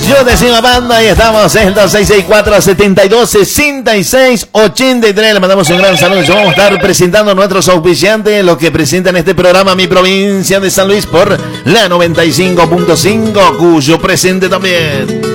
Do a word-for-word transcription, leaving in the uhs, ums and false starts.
Yo decía banda y estamos en el dos seis seis cuatro, setenta y dos, sesenta y seis, ochenta y tres. Le mandamos un gran saludo. Vamos a estar presentando a nuestros auspiciantes, los que presentan este programa, Mi Provincia de San Luis, por la noventa y cinco punto cinco, cuyo presente también.